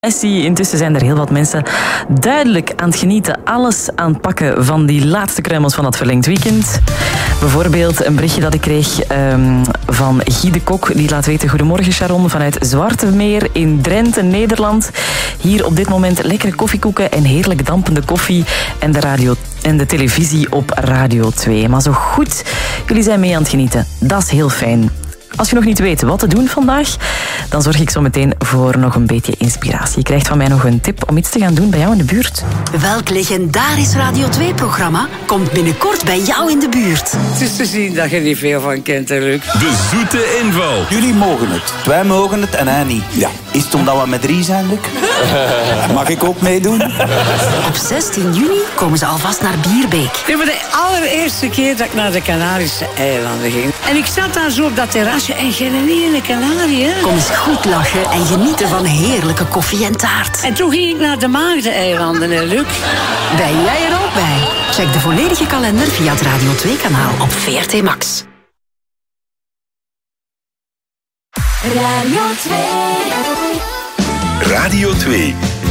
Intussen zijn er heel wat mensen duidelijk aan het genieten, alles aan het pakken van die laatste kruimels van dat verlengd weekend. Bijvoorbeeld een berichtje dat ik kreeg van Guy de Kok, die laat weten: goedemorgen Sharon, vanuit Zwartemeer in Drenthe, Nederland. Hier op dit moment lekkere koffiekoeken en heerlijk dampende koffie en de televisie op Radio 2. Maar zo goed, jullie zijn mee aan het genieten. Dat is heel fijn. Als je nog niet weet wat te doen vandaag, dan zorg ik zo meteen voor nog een beetje inspiratie. Je krijgt van mij nog een tip om iets te gaan doen bij jou in de buurt. Welk legendarisch Radio 2-programma komt binnenkort bij jou in de buurt? Het is te zien dat je er niet veel van kent, hè, Luc. De zoete inval. Jullie mogen het. Wij mogen het en hij niet. Ja. Is het omdat we met 3 zijn, Luc? Mag ik ook meedoen? Op 16 juni komen ze alvast naar Bierbeek. Dit was de allereerste keer dat ik naar de Canarische eilanden ging. En ik zat daar zo op dat terrasje en geen ene Canarie, hè. Kom eens goed lachen en genieten van heerlijke koffie en taart. En toen ging ik naar de Maagdeneilanden, hè, Luc. Ben jij er ook bij? Check de volledige kalender via het Radio 2-kanaal op VRT Max. Radio 2. Radio 2.